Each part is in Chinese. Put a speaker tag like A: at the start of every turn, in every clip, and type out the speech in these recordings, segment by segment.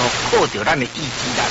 A: 靠着咱的意志力。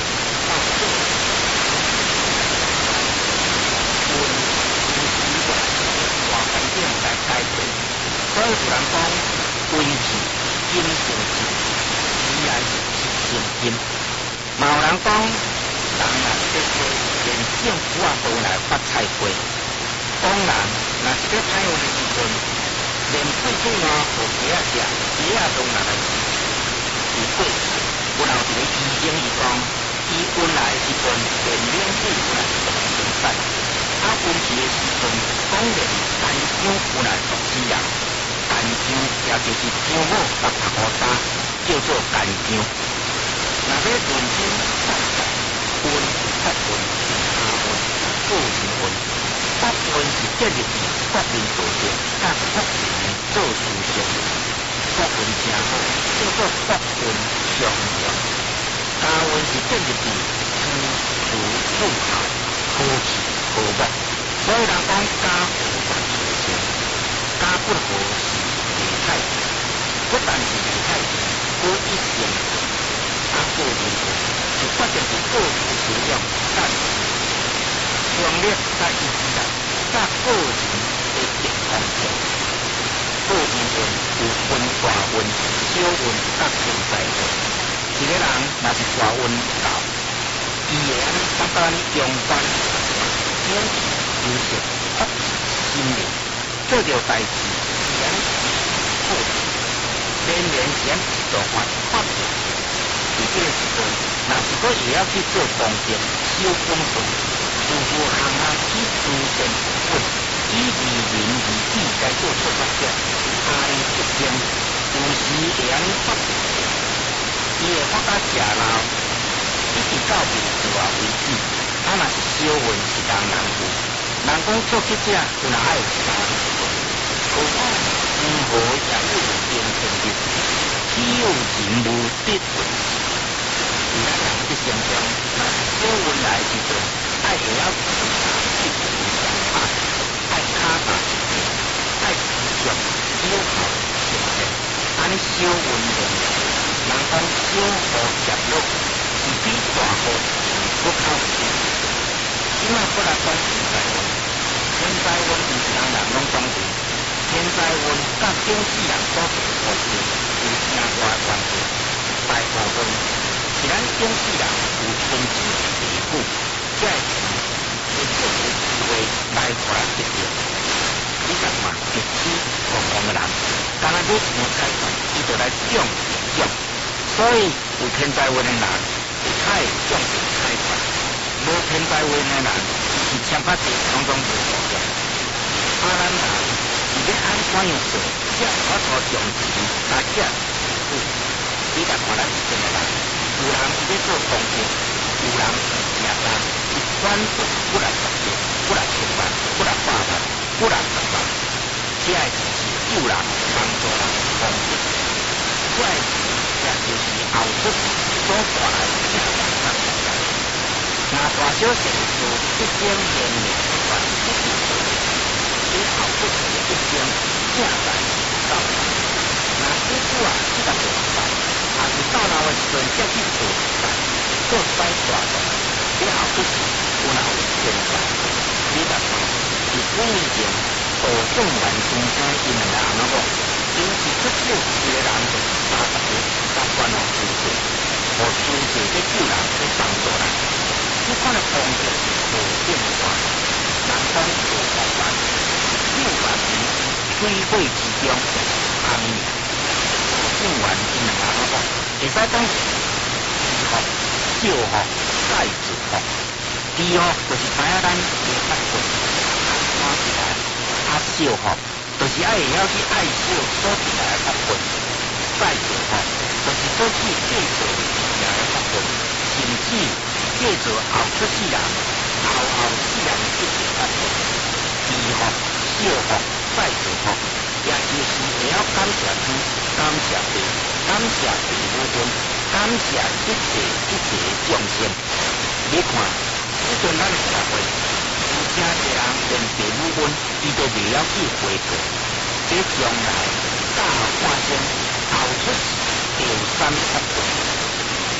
A: 来改变，所以有人讲运气金成金，依然是成金。嘛有人讲人若是要花，连政府都来发财花。当然，若是要歹运的时阵，连水水啊和鸡仔食，鸡仔都拿来支持。有过去，有老一个医生伊讲，伊运来的时阵，连冷水有来冻成晒。运气的时阵，讲连干姜有来毒死人，干姜也就是姜母甲白乌渣，叫做干姜。若要认真发财，运发运下运个人运，发运是建立伫国民道德甲国民的做事上，国运正好，叫做国运上扬。家运是建立伫知足富豪，好气好目。所以人讲家和万事兴，家不和是未太平，不但是未太平，佮一生个人就决定是个人修养甲强烈甲意志力，甲个人的健康性。个人运有分大运、小运甲天灾运。一个人若是大运够，伊会安尼感觉勇敢、勇气。优秀、福气、心灵，做着代志是安尼好气，连是安一道发着。伫这个时阵，若是佫会晓去做功德、修功德，事事项项以慈善为本，以利民利己来做出发点，下令一生，有时会安尼发着。伊会发到食老，一直到面自我为止。若是小运是人人有。人讲做记者，就若爱有三个运，何况黄河也有变成日，岂有人无得运势？伫咱人的心中，若是小运来的时阵，爱会晓自查一定想法，爱卡打一定，爱持续有效成绩，安尼小运用，人讲小雨接落，是比大雨更靠近。今仔过来讲天灾运，天灾运毋是人人拢懂对，天灾运甲景世人所做的活动有正大的关系。大部分是咱景世人有天资地富，这个钱会做出智慧来互咱得到。你看嘛，一起共同的人，当然你想财产，伊就来种种，所以有天灾运的人，有太种植财产。无天灾运的人是欠较济，拢无路用。咱人是要安怎样做，才有法度种植来遮致富？你来看咱以前的人，有人是要做工作，有人是正当，是选择不来赚钱，不来千万，不来百万，不来十万，这个就是救人、帮助人、帮助人。这个也就是后出世所带来的正当和正当。那大小善事一生连绵传一直做，你后出世的一生正在到老。那师傅啊，这个做法，也是到老的时阵才去做代，做摆大众，你后出世有哪有天灾？你来看，是几年前道正元先生因两个阿某，因一出手一个人就是30个，甲关王求助，互求助要救人，要帮助人。这款的方式是无变化，人讲无方法，是9万年水火之中安命。正元因两个讲，会使讲是治福、救福、再治福。治福就是知影咱的发运安怎起来，救福就是爱会晓去爱惜所起来的发运，再治福就是过去过做以前的发运，甚至叫做后出世人、后世人一直发运，治福、小福、再治福，也就是会晓感谢天、感谢地、感谢地母运、感谢一切众生。你看，即阵咱的社会，有真侪人连地母运，伊都未晓去回报，这将来到后半生、后出世、后三发运。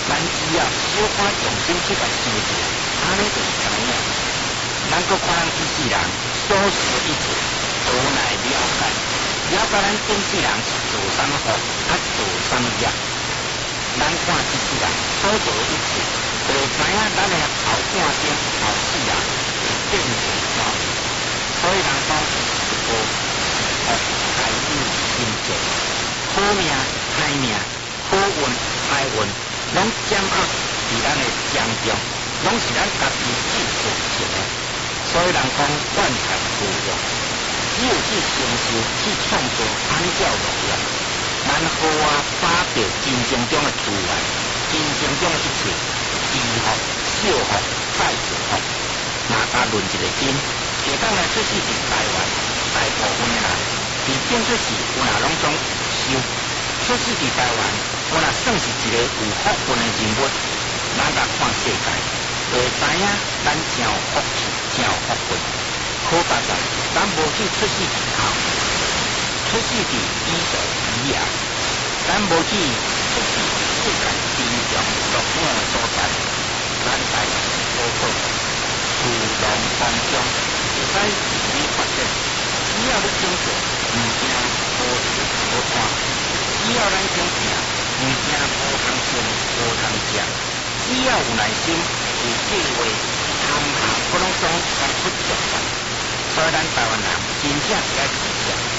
A: 咱只要小可用心去甲修正，安尼就是知影。咱搁看咱机器人所说一切，都来了解，了解咱机器人是做啥好，做啥业。咱看机器人所做一切，就知影咱的后半生、后世啊会变成怎。所以人讲，一步是福，该有心结，好命、歹命、好运、歹运，拢掌握伫咱的掌中，拢是咱家己去做成的。所以人讲，万财不用，只有去承受、去创造，安叫路用。咱好啊，把握人生中的资源，人生中的一切，积福、少福、再少福，哪加论一个斤，会当来出世伫台湾，大部分的人，伫种出世有哪拢总收，出世伫台湾，有哪算是一个有福分的人物，咱甲看世界，就会知影咱真有福气，真有福分。可惜啊，咱无去出世伫头，出世伫伊就伊啊，咱无去出世伫世界真正落伍的所在，咱台湾好好，自然当中会使自己发展。只要你肯做，物件好做好看；只要咱肯拼，物件无通剩，无通食。只要有耐心，有计划，行行各拢总该出作法。所以咱台湾人真正是爱自强。